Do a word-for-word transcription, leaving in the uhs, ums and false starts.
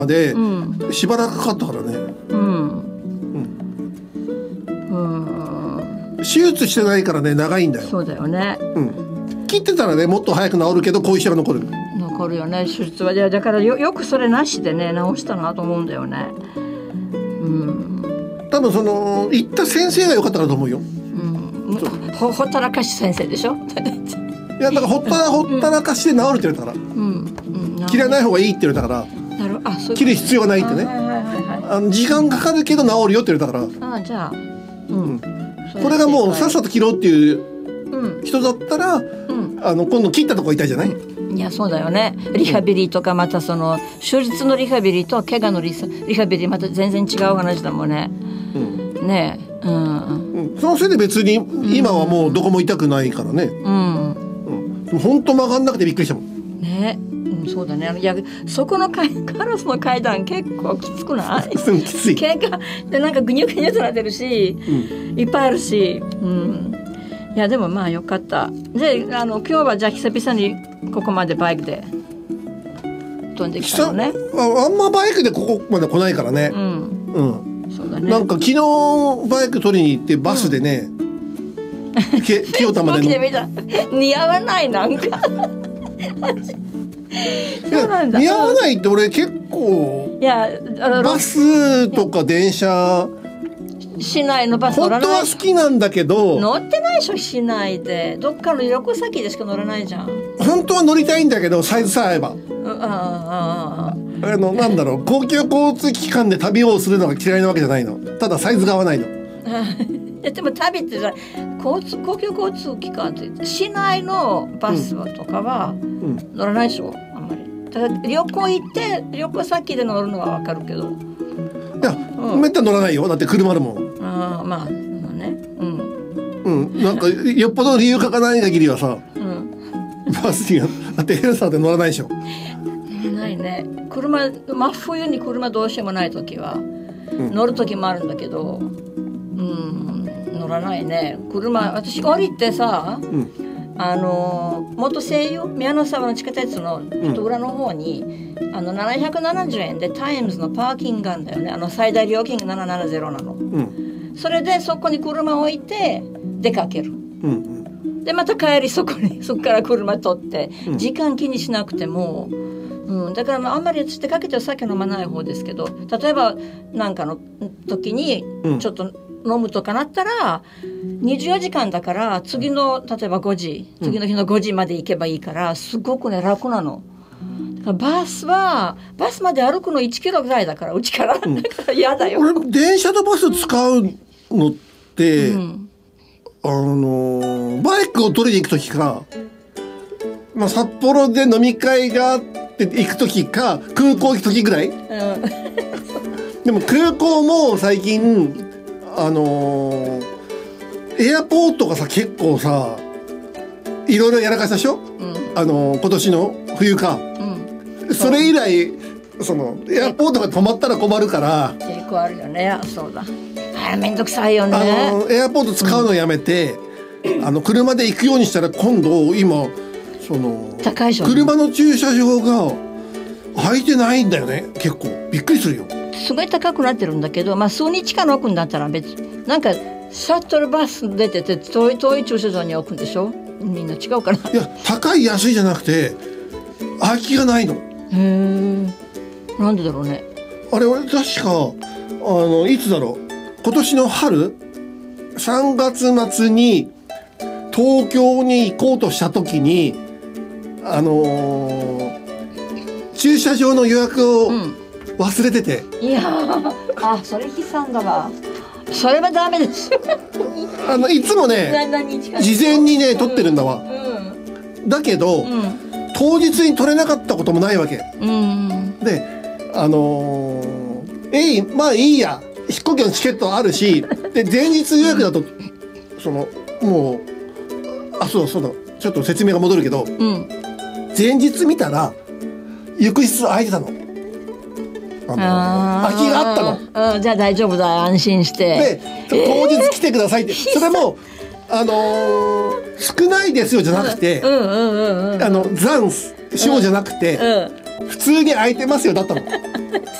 で、うん、しばらくかかったからね、 うんうん、手術してないからね長いんだよ。 そうだよね、 うん、切ってたらねもっと早く治るけど後遺症が残る残るよね手術は。だから よ, よくそれなしでね治したなと思うんだよね。うん、 多分その行った先生が良かったからと思うよ、うん、 ほ, ほったらかし先生でしょいやだからほったらほったらかしで治るって言われたから、うんうん、切らない方がいいって言われたから、なるあそう切る必要がないってね、はいはいはいはい、あの時間かかるけど治るよって言われたから、 あじゃあ、うん、 これがもうさっさと切ろうっていう人だったら、うん、あの今度切ったとこ痛いじゃない。 いやそうだよね。リハビリとかまたその手術のリハビリと怪我の リ, リハビリまた全然違う話だもんね、うん、ねえ、うんうん、そのせいで別に今はもうどこも痛くないからね、うんうん、本当曲がんなくてびっくりしたもんね。うん、そうだね。いやそこのカラスの階段結構きつくない？きつい。 怪我でなんかグニュグニュとなってるし、うん、いっぱいあるし、うん、いやでもまあよかった。であの今日はじゃあ久々にここまでバイクで飛んできたのね。 あ, あんまバイクでここまで来ないからね。うん。うん。そうだね。なんか昨日バイク取りに行ってバスでね、うん、け清田までの似合わないなんか。そうなんだ。 似合わないって俺結構いやあのバスとか電車市内のバス乗らない。 本当は好きなんだけど乗ってないでしょ市内で。どっかの旅行先でしか乗らないじゃん。 本当は乗りたいんだけどサイズさえ合えば、うん、 ああのなんだろう公共交通機関で旅をするのが嫌いなわけじゃないの。ただサイズが合わないの。 でも旅ってさ交通公共交通機関って市内のバスとかは乗らないでしょ、うん、あんまり。ただ旅行行って旅行先で乗るのは分かるけど、 いや、うん、めったに乗らないよ。だって車あるもん。 あまあね、うんうん、なんかよっぽど理由書かない限りはさ、うん、バスにはだってヘルサーで乗らないでしょ。 ないね。車真冬に車どうしてもない時は、うん、乗る時もあるんだけど、うん、乗らないね。車私降りてさ、うん、あの元西洋宮の沢の地下鉄の裏の方に、うん、あのななひゃくななじゅうえんでタイムズのパーキングがあるんだよね。あの最大料金がななひゃくななじゅうなの、うん、それでそこに車を置いて出かける、うん、でまた帰りそこにそこから車取って、うん、時間気にしなくても、うん、だからまああんまり私出かけては酒飲まない方ですけど、例えばなんかの時にちょっと飲むとかなったら、うん、にじゅうよじかんだから次の例えばごじ次の日のごじまで行けばいいからすごくね楽なの。バスはバスまで歩くのいちキロぐらいだからうちから、うん、だから嫌だよ。 俺電車とバス使うのって、うん、あのバイクを取りに行く時か、まあ、札幌で飲み会があって行く時か空港行く時ぐらい、うん、でも空港も最近あのー、エアポートがさ結構さいろいろやらかしたでしょ、うん、あのー、今年の冬か、うん、それ以来そのエアポートが止まったら困るから結構あるよね。そうだ、あれめんどくさいよね。 あのエアポート使うのやめて、うん、あの車で行くようにしたら今度今その高い車の駐車場が空いてないんだよね。結構びっくりするよ。 すごい高くなってるんだけど、まあ数日間置くんだったら別なんかシャトルバス出てて遠い遠い駐車場に置くんでしょ。みんな違うかな。 いや高い安いじゃなくて空きがないの。へえ。なんでだろうね。 あれ俺確かあのいつだろう、今年の春さんがつ末に東京に行こうとした時にあのー、駐車場の予約を忘れてて、 うん、いやあそれ悲惨だわ。それはダメですよあのいつもね事前にね取ってるんだわ、うん、だけど、うん、当日に取れなかったこともないわけ、うん、であのー、えいまあいいや飛行機のチケットあるしで前日予約だと、うん、そのもうあそうだそうだちょっと説明が戻るけど、うん、前日見たら浴室空いてたの。あの空きがあったの。うん、じゃあ大丈夫だ安心して。 で当日来てくださいって、えー、それもあのー、少ないですよじゃなくて、うんうんうんうん、あの残少じゃなくて、 普通に空いてますよだったの。